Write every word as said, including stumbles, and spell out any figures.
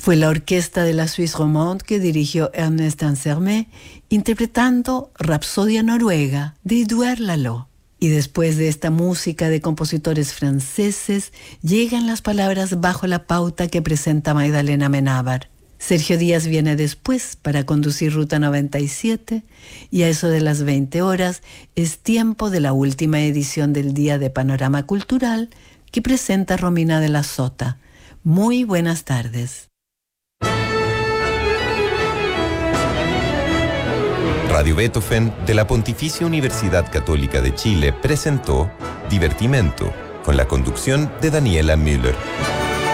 Fue la orquesta de la Suisse Romande que dirigió Ernest Ansermet, interpretando Rapsodia Noruega de Édouard Laloux. Y después de esta música de compositores franceses, llegan las palabras bajo la pauta que presenta Magdalena Amenábar. Sergio Díaz viene después para conducir Ruta noventa y siete y a eso de las veinte horas es tiempo de la última edición del Día de Panorama Cultural que presenta Romina de la Sota. Muy buenas tardes. Radio Beethoven de la Pontificia Universidad Católica de Chile presentó Divertimento con la conducción de Daniela Müller.